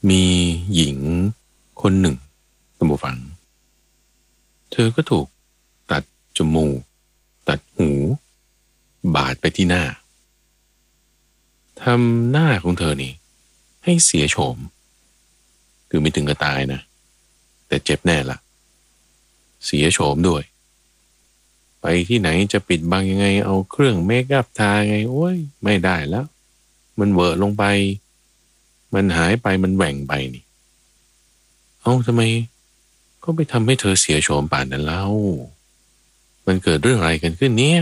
มีหญิงคนหนึ่งท่านผู้ฟังเธอก็ถูกตัดจมูกตัดหูบาดไปที่หน้าทำหน้าของเธอนี่ให้เสียโฉมคือไม่ถึงกับตายนะแต่เจ็บแน่ละเสียโฉมด้วยไปที่ไหนจะปิดบังยังไงเอาเครื่องเมคอัพทาไงโอ้ยไม่ได้แล้วมันเวอะลงไปมันหายไปมันแหว่งไปนี่ทำไมก็ไปทำให้เธอเสียโฉมป่านนั้นเล่ามันเกิดเรื่องอะไรกันขึ้นเนี่ย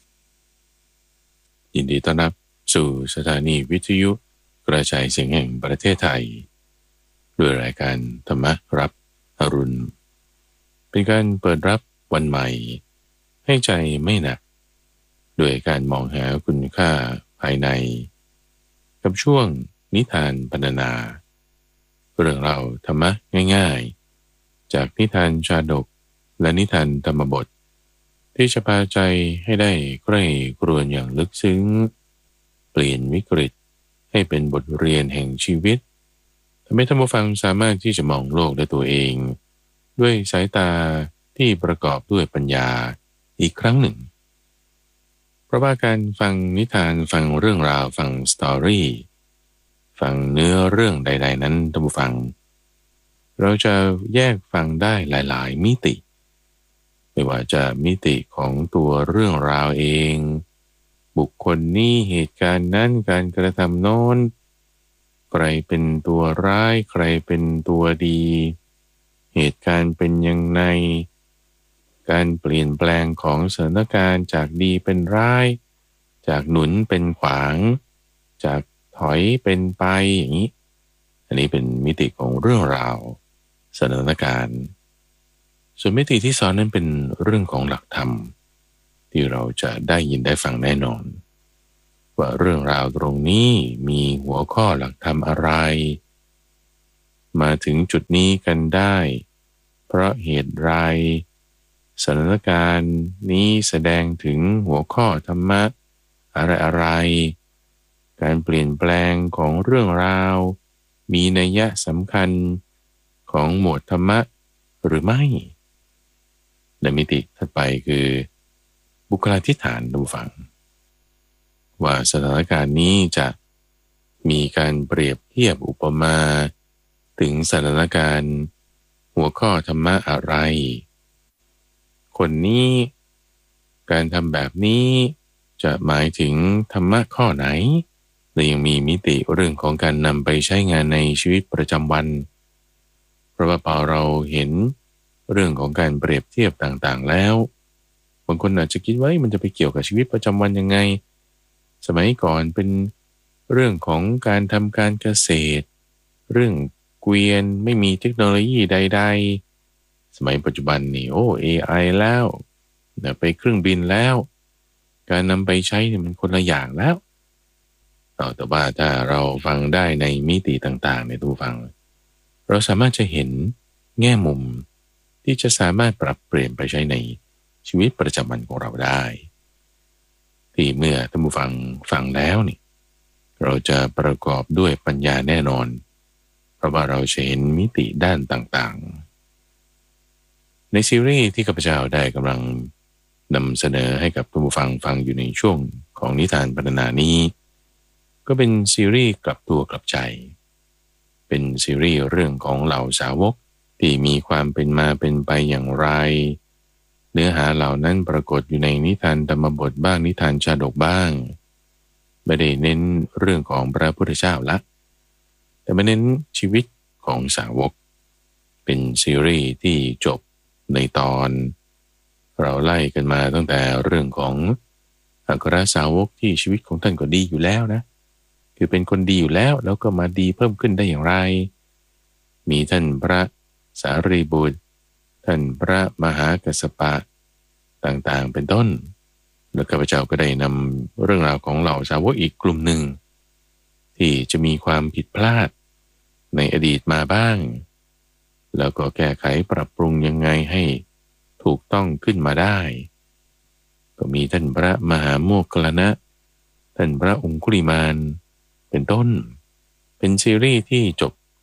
ยินดีต้อนรับสู่สถานีวิทยุกระจายเสียงแห่งประเทศไทยด้วยรายการธรรมรับอรุณเป็นการเปิดรับวันใหม่ให้ใจไม่หนักด้วยการมองหาคุณค่าภายในกับช่วงนิทานพรรณนาเรื่องเราธรรมะง่ายๆจากนิทานชาดกและนิทานธรรมบทที่จะพาใจให้ได้ใกล้ครวญอย่างลึกซึ้งเปลี่ยนวิกฤตให้เป็นบทเรียนแห่งชีวิตทำให้ท่านผู้ฟังสามารถที่จะมองโลกด้วยตัวเองด้วยสายตาที่ประกอบด้วยปัญญาอีกครั้งหนึ่งเพราะว่าการฟังนิทานฟังเรื่องราวฟังสตอรี่ฟังเนื้อเรื่องใดๆนั้นท่านผู้ฟังเราจะแยกฟังได้หลายๆมิติไม่ว่าจะมิติของตัวเรื่องราวเองบุคคลนี้เหตุการณ์นั้นการกระทำโน้นใครเป็นตัวร้ายใครเป็นตัวดีเหตุการณ์เป็นยังไงการเปลี่ยนแปลงของสถานการณ์จากดีเป็นร้ายจากหนุนเป็นขวางจากถอยเป็นไปอย่างนี้อันนี้เป็นมิติของเรื่องราวสถานการณ์ส่วนมิติที่สองนั้นเป็นเรื่องของหลักธรรมที่เราจะได้ยินได้ฟังแน่นอนว่าเรื่องราวตรงนี้มีหัวข้อหลักธรรมอะไรมาถึงจุดนี้กันได้เพราะเหตุไรสถานการณ์นี้แสดงถึงหัวข้อธรรมะอะไรการเปลี่ยนแปลงของเรื่องราวมีนัยสำคัญของหมวดธรรมะหรือไม่และมิติถัดไปคือบุคลาธิฐานดูฟังว่าสถานการณ์นี้จะมีการเปรียบเทียบอุปมาถึงสถานการณ์หัวข้อธรรมะอะไรคนนี้การทำแบบนี้จะหมายถึงธรรมะข้อไหนและยังมีมิติเรื่องของการนำไปใช้งานในชีวิตประจำวันเพราะว่าพอเราเห็นเรื่องของการเปรียบเทียบต่างๆแล้วบางคนอาจจะคิดว่ามันจะไปเกี่ยวกับชีวิตประจำวันยังไงสมัยก่อนเป็นเรื่องของการทำการเกษตรเรื่องเกวียนไม่มีเทคโนโลยีใดๆสมัยปัจจุบันนี่AI แล้วไปเครื่องบินแล้วการนำไปใช้เนี่ยมันคนละอย่างแล้วแต่ว่าถ้าเราฟังได้ในมิติต่างๆในตัวฟังเราสามารถจะเห็นแง่มุมที่จะสามารถปรับเปลี่ยนไปใช้ในชีวิตประจำวันของเราได้ที่เมื่อท่านผู้ฟังฟังแล้วนี่เราจะประกอบด้วยปัญญาแน่นอนเพราะว่าเราจะเห็นมิติด้านต่างๆในซีรีส์ที่ข้าพเจ้าได้กำลังนำเสนอให้กับท่านผู้ฟังฟังอยู่ในช่วงของนิทานพรรณนานี้ก็เป็นซีรีส์กลับตัวกลับใจเป็นซีรีส์เรื่องของเหล่าสาวกที่มีความเป็นมาเป็นไปอย่างไรเนื้อหาเหล่านั้นปรากฏอยู่ในนิทานธรรมบทบ้างนิทานชาดกบ้างไม่ได้เน้นเรื่องของพระพุทธเจ้าละแต่มาเน้นชีวิตของสาวกเป็นซีรีส์ที่จบในตอนเราไล่กันมาตั้งแต่เรื่องของอัครสาวกที่ชีวิตของท่านก็ดีอยู่แล้วนะคือเป็นคนดีอยู่แล้วแล้วก็มาดีเพิ่มขึ้นได้อย่างไรมีท่านพระสารีบุตรท่านพระมหากัสสปะต่างๆเป็นต้นแล้วข้าพเจ้าก็ได้นำเรื่องราวของเหล่าสาวกอีกกลุ่มหนึ่งที่จะมีความผิดพลาดในอดีตมาบ้างแล้วก็แก้ไขปรับปรุงยังไงให้ถูกต้องขึ้นมาได้ก็มีท่านพระมหาโมคคัลลานะท่านพระองคุลิมานเป็นต้นเป็นซีรีส์ที่จบ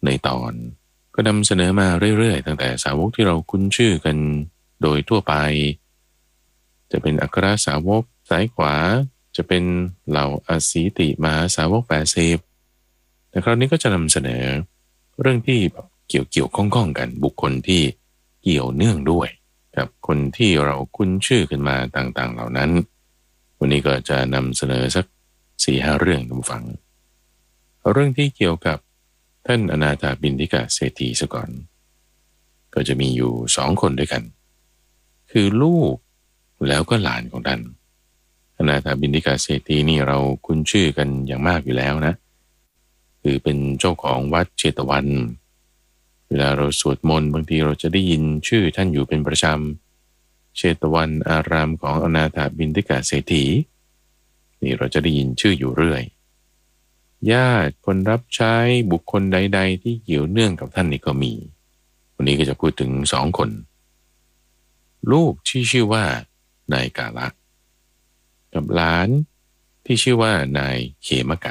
ในตอนก็นำเสนอมาเรื่อยๆตั้งแต่สาวกที่เราคุ้นชื่อกันโดยทั่วไปจะเป็นอัครสาวกสายขวาจะเป็นเหล่าอสีติมหาสาวก80แต่คราวนี้ก็จะนำเสนอเรื่องที่แบบเกี่ยวข้องกันบุคคลที่เกี่ยวเนื่องด้วยกับคนที่เราคุ้นชื่อกันมาต่างๆเหล่านั้นวันนี้ก็จะนำเสนอสัก 4-5 เรื่องท่านผู้ฟังเรื่องที่เกี่ยวกับท่านอนาถบิณฑิกเศรษฐีซะก่อนก็จะมีอยู่2 คนด้วยกันคือลูกแล้วก็หลานของท่านอนาถบิณฑิกเศรษฐีนี่เราคุ้นชื่อกันอย่างมากอยู่แล้วนะคือเป็นเจ้าของวัดเชตวันเวลาเราสวดมนต์บางทีเราจะได้ยินชื่อท่านอยู่เป็นประจำเชตวันอารามของอนาถบิณฑิกเศรษฐีนี่เราจะได้ยินชื่ออยู่เรื่อยญาติคนรับใช้บุคคลใดๆที่เกี่ยวเนื่องกับท่านนี่ก็มีวันนี้ก็จะพูดถึง2 คนลูกที่ชื่อว่านายกาละกับหลานที่ชื่อว่านายเขมกะ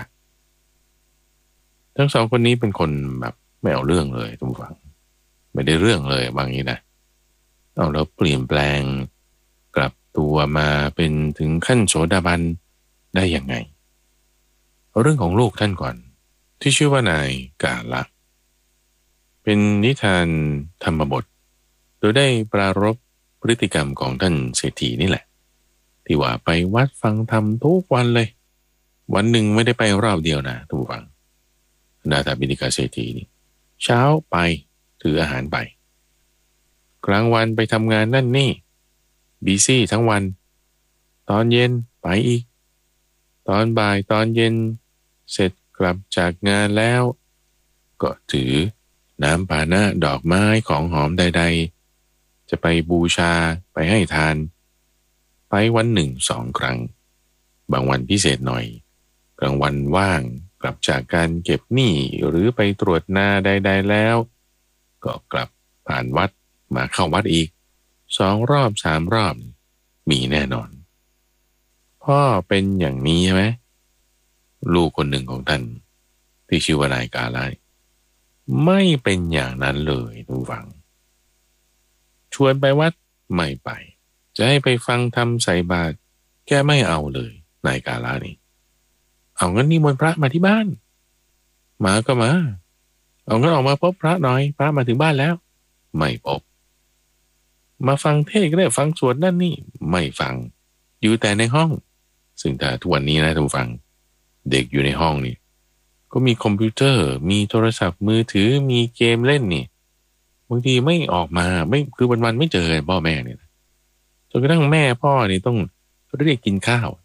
ทั้ง2 คนนี้เป็นคนแบบไม่เอาเรื่องเลยทุกฝั่งไม่ได้เรื่องเลยบางนี้นะเอาแล้วเปลี่ยนแปลงกลับตัวมาเป็นถึงขั้นโสดาบันได้ยังไงเอาเรื่องของลูกท่านก่อนที่ชื่อว่านายกาละเป็นนิทานธรรมบทโดยได้ปรารภพฤติกรรมของท่านเศรษฐีนี่แหละที่ว่าไปวัดฟังธรรมทุกวันเลยวันหนึ่งไม่ได้ไปรอบเดียวนะทุกฝั่งอนาถบิณฑิกเศรษฐีนี่เช้าไปถืออาหารไปกลางวันไปทำงานนั่นนี่บีซี่ทั้งวันตอนเย็นไปอีกตอนบ่ายตอนเย็นเสร็จกลับจากงานแล้วก็ถือน้ำปานะดอกไม้ของหอมใดๆจะไปบูชาไปให้ทานไปวันหนึ่ง2 ครั้งบางวันพิเศษหน่อยกลางวันว่างกลับจากการเก็บหนี้หรือไปตรวจนาใดๆแล้วก็กลับผ่านวัดมาเข้าวัดอีก2 รอบ3 รอบมีแน่นอนพ่อเป็นอย่างนี้ใช่ไหมลูกคนหนึ่งของท่านที่ชื่อว่านายกาละไม่เป็นอย่างนั้นเลยทุกฝังชวนไปวัดไม่ไปจะให้ไปฟังธรรมใส่บาตรแกไม่เอาเลยนายกาละนี่เอางั้นนิมนต์พระมาที่บ้านมาก็มาเอางั้นออกมาพบพระหน่อยพระมาถึงบ้านแล้วไม่พบมาฟังเทศก็ได้ฟังสวดนั่นนี่ไม่ฟังอยู่แต่ในห้องซึ่งถ้าทุกวันนี้นะท่านผู้ฟังเด็กอยู่ในห้องนี่ก็มีคอมพิวเตอร์มีโทรศัพท์มือถือมีเกมเล่นนี่บางทีไม่ออกมาไม่คือวันๆไม่เจอพ่อแม่เนี่ยจนกระทั่งแม่พ่อนี่ต้องเรียกกินข้าว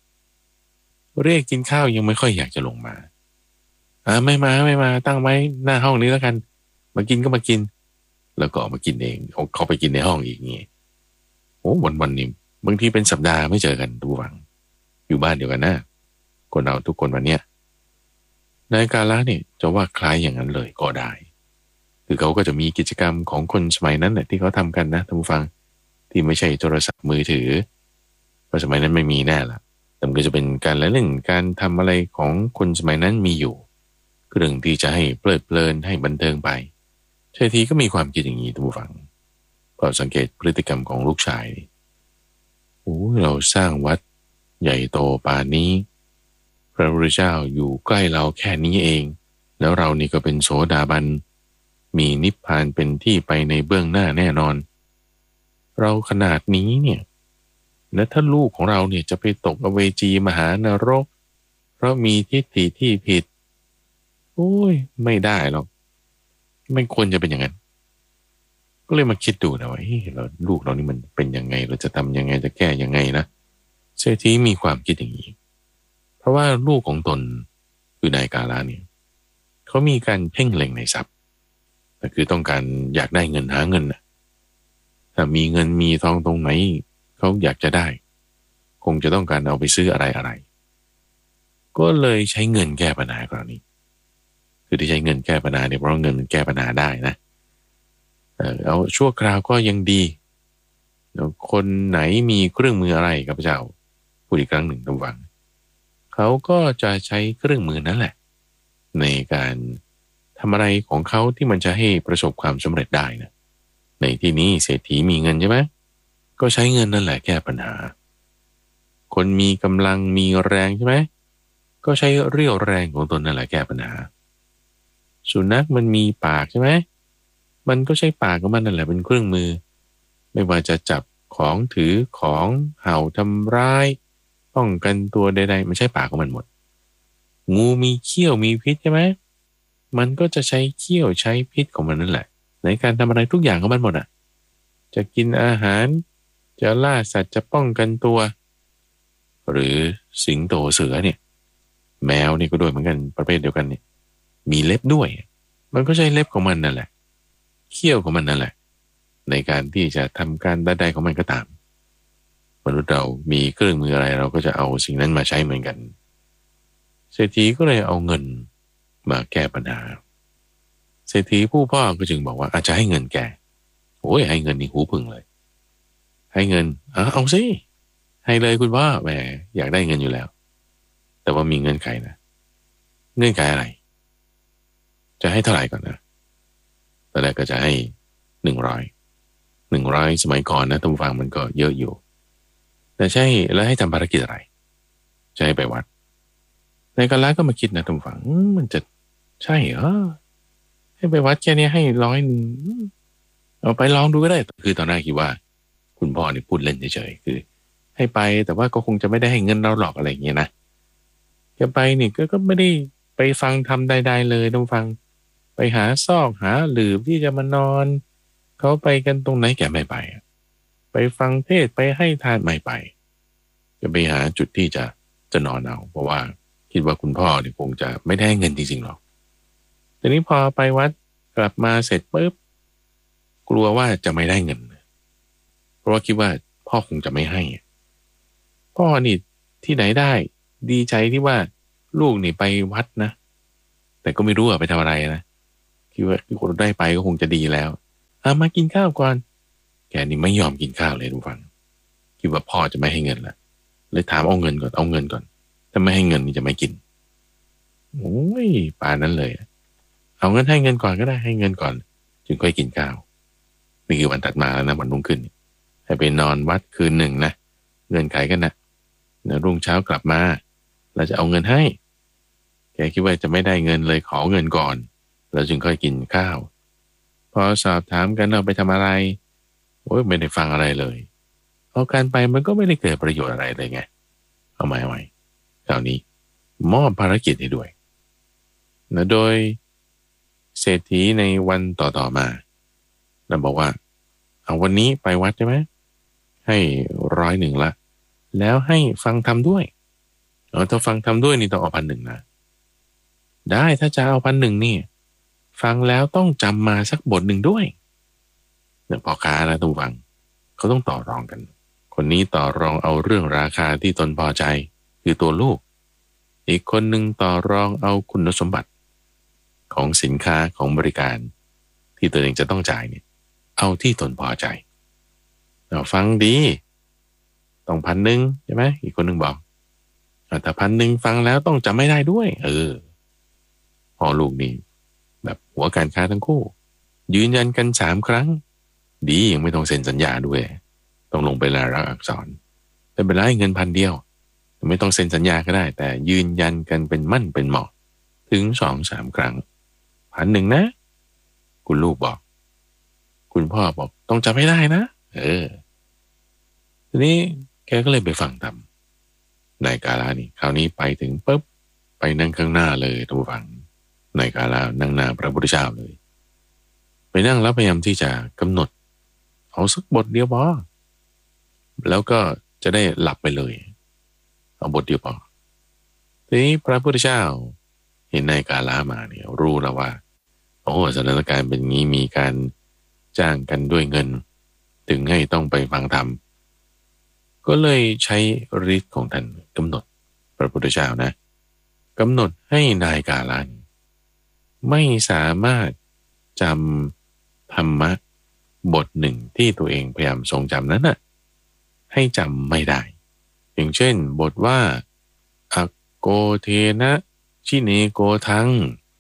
ยังไม่ค่อยอยากจะลงมาไม่มาตั้งไว้หน้าห้องนี้แล้วกันมากินก็มากินแล้วก็ออกมากินเองเขาไปกินในห้องอีกงี้โอ้วันนี่บางทีเป็นสัปดาห์ไม่เจอกันดูวังอยู่บ้านเดียวกันนะคนเราทุกคนวันเนี้ยนายกาละเนี่ยจะว่าคล้ายอย่างนั้นเลยก็ได้คือเขาก็จะมีกิจกรรมของคนสมัยนั้นแหละที่เขาทำกันนะท่านผู้ฟังที่ไม่ใช่โทรศัพท์มือถือเพราะสมัยนั้นไม่มีแน่ละแต่มันก็จะเป็นการเล่นการทำอะไรของคนสมัยนั้นมีอยู่เรื่องที่จะให้เพลิดเพลินให้บันเทิงไปเศรษฐีก็มีความคิดอย่างนี้ท่านผู้ฟังพอสังเกตพฤติกรรมของลูกชายโอ้เราสร้างวัดใหญ่โตป่านนี้พระพุทธเจ้าอยู่ใกล้เราแค่นี้เองแล้วเรานี่ก็เป็นโสดาบันมีนิพพานเป็นที่ไปในเบื้องหน้าแน่นอนเราขนาดนี้เนี่ยและถ้าลูกของเราเนี่ยจะไปตกอเวจีมหานรกเพราะมีทิฏฐิที่ผิดโอ้ยไม่ได้หรอกไม่ควรจะเป็นอย่างนั้นก็เลยมาคิดดูนะว่าเราลูกเรานี่มันเป็นยังไงเราจะทำยังไงจะแก้ยังไงนะเศรษฐีมีความคิดอย่างนี้เพราะว่าลูกของตนคือนายกาละเนี่ยเขามีการเพ่งเล็งในทรัพย์แต่คือต้องการอยากได้เงินหาเงินนะถ้ามีเงินมีทองตรงไหนเขาอยากจะได้คงจะต้องการเอาไปซื้ออะไรก็เลยใช้เงินแก้ปัญหากรณีคือที่ใช้เงินแก้ปัญหาเนี่ยเพราะเงินมันแก้ปัญหาได้นะเอาชั่วคราวก็ยังดีแล้วคนไหนมีเครื่องมืออะไรกับพระเจ้าพูดอีกครั้งหนึ่งระวังเขาก็จะใช้เครื่องมือนั้นแหละในการททำอะไรของเขาที่มันจะให้ประสบความสำเร็จได้นะในที่นี้เศรษฐีมีเงินใช่ไหมก็ใช้เงินนั่นแหละแก้ปัญหาคนมีกำลังมีแรงใช่ไหมก็ใช้เรี่ยวแรงของตนนั่นแหละแก้ปัญหาสุนัขมันมีปากใช่ไหมมันก็ใช้ปากของมันนั่นแหละเป็นเครื่องมือไม่ว่าจะจับของถือของเห่าทำร้ายป้องกันตัวใดๆมันใช้ปากของมันหมดงูมีเขี้ยวมีพิษใช่ไหมมันก็จะใช้เขี้ยวใช้พิษของมันนั่นแหละในการทำอะไรทุกอย่างของมันหมดอ่ะจะกินอาหารจะล่าสัตว์จะป้องกันตัวหรือสิงโตเสือเนี่ยแมวนี่ก็ด้วยเหมือนกันประเภทเดียวกันเนี่ยมีเล็บด้วยมันก็ใช้เล็บของมันนั่นแหละเขี้ยวของมันนั่นแหละในการที่จะทำการใดๆของมันก็ตามมนุษย์เรามีเครื่องมืออะไรเราก็จะเอาสิ่งนั้นมาใช้เหมือนกันเศรษฐีก็เลยเอาเงินมาแก้ปัญหาเศรษฐีผู้พ่อก็จึงบอกว่าอาจจะให้เงินแกโอ้ยให้เงินนี่หูพึ่งเลยให้เงินเอาสิให้เลยคุณพ่อแหมอยากได้เงินอยู่แล้วแต่ว่ามีเงื่อนไขนะเงื่อนไขอะไรจะให้เท่าไหร่ก่อนนะตอนแรกก็จะให้100สมัยก่อนนะท่านผู้ฟังมันก็เยอะอยู่แต่ใช่แล้วให้ทำภารกิจอะไรจะให้ไปวัดในกาลก็มาคิดนะท่านผู้ฟังมันจะใช่เหรอให้ไปวัดแค่นี้ให้100เอาไปลองดูก็ได้คือตอนแรกคิดว่าคุณพ่อนี่พูดเล่นเฉยๆคือให้ไปแต่ว่าก็คงจะไม่ได้ให้เงินเราหรอกอะไรอย่างเงี้ยนะแกไปนี่ก็ไม่ได้ไปฟังทำใดๆเลยต้องฟังไปหาซอกหาหลืบที่จะมานอนเขาไปกันตรงไหนแกไม่ไปไปฟังเทศไปให้ทานไม่ไปจะไปหาจุดที่จะนอนเอาเพราะว่าคิดว่าคุณพ่อเนี่ยคงจะไม่ได้เงินจริงๆหรอกทีนี้พอไปวัดกลับมาเสร็จปุ๊บกลัวว่าจะไม่ได้เงินเพราะว่าคิดว่าพ่อคงจะไม่ให้พ่อนี่ที่ไหนได้ดีใจที่ว่าลูกนี่ไปวัดนะแต่ก็ไม่รู้ว่าไปทำอะไรนะคิดว่าคนได้ไปก็คงจะดีแล้วมากินข้าวก่อนแกนี่ไม่ยอมกินข้าวเลยทุกฝังคิดว่าพ่อจะไม่ให้เงินละเลยถามเอาเงินก่อนถ้าไม่ให้เงินนี่จะไม่กินโอ้ยป่านั้นเลยเอาเงินให้เงินก่อนก็ได้ให้เงินก่อนจึงค่อยกินข้าวนี่คือวันถัดมาแล้วนะวันรุ่งขึ้นให้ไปนอนวัดคืนหนึ่งนะเงินไขกันนะรุ่งเช้ากลับมาเราจะเอาเงินให้แกคิดว่าจะไม่ได้เงินเลยขอเงินก่อนแล้วจึงค่อยกินข้าวพอสอบถามกันเราไปทำอะไรโอ้ยไม่ได้ฟังอะไรเลยเอาการไปมันก็ไม่ได้เกิดประโยชน์อะไรเลยไงเอาใหม่คราวนี้มอบภารกิจให้ด้วยนะโดยเศรษฐีในวันต่อมาเราบอกว่าเอาวันนี้ไปวัดใช่ไหมให้100ละแล้วให้ฟังธรรมด้วยถ้าฟังธรรมด้วยนี่ต้องเอา1,000นะได้ถ้าจะเอา1,000นี่ฟังแล้วต้องจำมาสักบทหนึ่งด้วยเนี่ยพ่อค้านะต้องฟังเขาต้องต่อรองกันคนนี้ต่อรองเอาเรื่องราคาที่ตนพอใจคือตัวลูกอีกคนหนึ่งต่อรองเอาคุณสมบัติของสินค้าของบริการที่ตัวเองจะต้องจ่ายเนี่ยเอาที่ตนพอใจเราฟังดีต้อง1,000ใช่ไหมอีกคนหนึ่งบอกแต่1,000ฟังแล้วต้องจำไม่ได้ด้วยพอลูกนี่แบบหัวการค้าทั้งคู่ยืนยันกัน3ครั้งดียังไม่ต้องเซ็นสัญญาด้วยต้องลงไปลายลักษณ์อักษรแต่เป็นไรเงิน1,000ไม่ต้องเซ็นสัญญาก็ได้แต่ยืนยันกันเป็นมั่นเป็นเหมาะถึง2-3 ครั้ง1,000นะคุณลูกบอกคุณพ่อบอกต้องจำให้ได้นะทีนี้แกก็เลยไปฟังธรรมในกาลานี่คราวนี้ไปถึงปุ๊บไปนั่งข้างหน้าเลยทุกฝั่งในกาลานั่งหน้าพระพุทธเจ้าเลยไปนั่งแล้วพยายามที่จะกำหนดเอาสักบทเดียวพอแล้วก็จะได้หลับไปเลยเอาบทเดียวพอทีนี้พระพุทธเจ้าเห็นในกาลามาเนี่ยรู้แล้วว่าสถานการณ์เป็นงี้มีการจ้างกันด้วยเงินถึงให้ต้องไปฟังธรรมก็เลยใช้ฤทธิ์ของท่านกำหนดพระพุทธเจ้านะกำหนดให้นายกาลันไม่สามารถจำธรรมะบทหนึ่งที่ตัวเองพยายามทรงจำนั้นน่ะให้จำไม่ได้อย่างเช่นบทว่าอโกเทนะชิเนโกทัง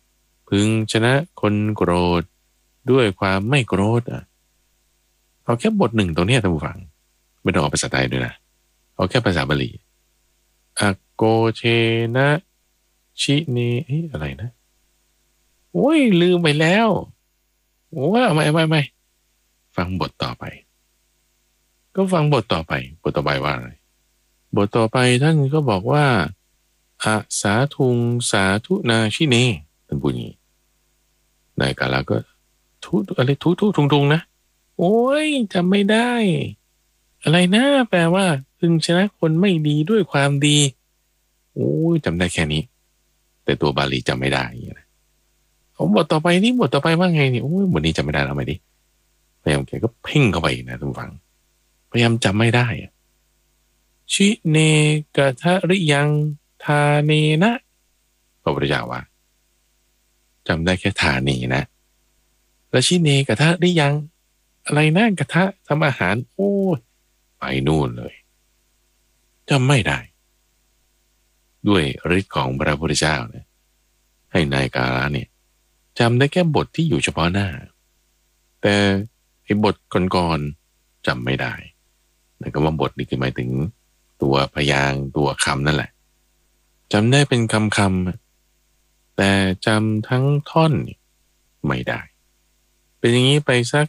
พึงชนะคนโกรธด้วยความไม่โกรธเอาแค่บทหนึ่งตรงนี้ท่านผู้ฟังไม่ต้องเอาภาษาไทยด้วยนะเอาแค่ภาษาบาลีอโกเชนะชิเนอะไรนะโอ้ยลืมไปแล้วโอ้ยไม่ฟังบทต่อไปก็ฟังบทต่อไปบทต่อไปว่าอะไรบทต่อไปท่านก็บอกว่าอาสาทุงสาธุนาชิเนท่านพูดอย่างนี้นายกาลาก็ทุอะไรทุทุงนะโอ้ยจำไม่ได้อะไรนะแปลว่าพึงชนะคนไม่ดีด้วยความดีโอ้ยจำได้แค่นี้แต่ตัวบาลีจำไม่ได้นะผมบทต่อไปนี่บทต่อไปว่าไงนี่โอ้ยบทนี้จำไม่ได้แล้วไหมดิพยายามแกก็เพ่งเข้าไปนะทุกฝังพยายามจำไม่ได้ชิเนกะทะริยังทาเนนะพระพุทธเจ้าว่าจำได้แค่ทานีนะแล้วชิเนกะทะริยังอะไรนะกระทะทำอาหารโอ้ยไปนู่นเลยจำไม่ได้ด้วยฤทธิ์ของพระพุทธเจ้าเนี่ยให้นายกาละเนี่ยจำได้แค่บทที่อยู่เฉพาะหน้าแต่ไอ้บทก่อนๆจำไม่ได้นั่นก็ว่าบทนี่คือหมายถึงตัวพยางค์ตัวคำนั่นแหละจำได้เป็นคำแต่จำทั้งท่อนไม่ได้เป็นอย่างนี้ไปสัก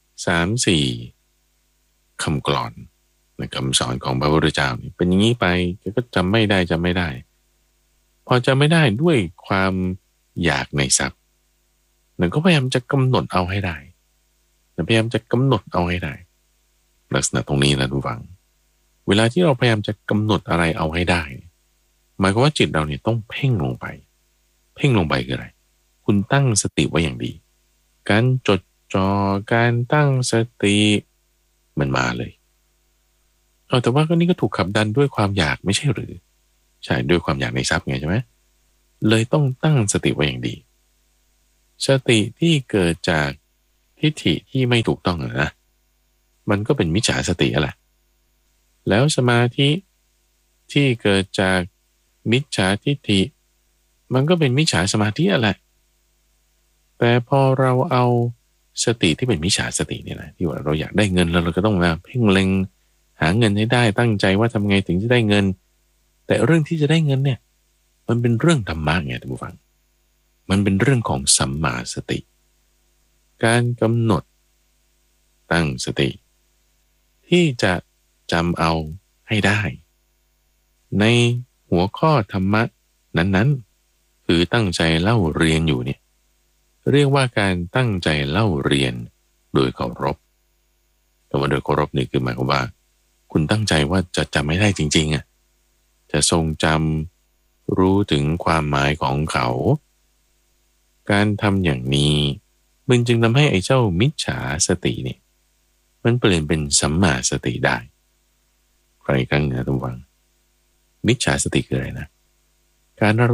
3-4คำกลอนในคำสอนของพระพุทธเจ้าเป็นอย่างนี้ไปก็จำไม่ได้พอจำไม่ได้ด้วยความอยากในทรัพย์นั่นก็พยายามจะกำหนดเอาให้ได้พยายามจะกำหนดเอาให้ได้ลักษณะตรงนี้นะทุกฝังเวลาที่เราพยายามจะกำหนดอะไรเอาให้ได้หมายความว่าจิตเราเนี่ยต้องเพ่งลงไปคืออะไรคุณตั้งสติไว้อย่างดีการจดจ่อการตั้งสติมันมาเลยแต่ว่าก็นี่ก็ถูกขับดันด้วยความอยากไม่ใช่หรือใช่ด้วยความอยากในทรัพย์ไงใช่ไหมเลยต้องตั้งสติไว้อย่างดีสติที่เกิดจากทิฏฐิที่ไม่ถูกต้องนะมันก็เป็นมิจฉาสติแหละแล้วสมาธิที่เกิดจากมิจฉาทิฏฐิมันก็เป็นมิจฉาสมาธิแหละแต่พอเราเอาสติที่เป็นมิจฉาสติเนี่ยนะที่ว่าเราอยากได้เงินแล้วเราก็ต้องมาเพ่งเล็งหาเงินให้ได้ตั้งใจว่าทำไงถึงจะได้เงินแต่เรื่องที่จะได้เงินเนี่ยมันเป็นเรื่องธรรมะไงท่านผู้ฟังมันเป็นเรื่องของสัมมาสติการกำหนดตั้งสติที่จะจำเอาให้ได้ในหัวข้อธรรมะนั้นๆคือตั้งใจเล่าเรียนอยู่เนี่ยเรียกว่าการตั้งใจเล่าเรียนโดยเคารพแต่ว่าโดยเคารพนี่คือหมายความว่าคุณตั้งใจว่าจะจำไม่ได้จริงๆจะทรงจำรู้ถึงความหมายของเขาการทำอย่างนี้มันจึงทำให้ไอ้เจ้ามิจฉาสติเนี่ยมันเปลี่ยนเป็นสัมมาสติได้ใครกันนะทุกฝังมิจฉาสติคืออะไรนะการ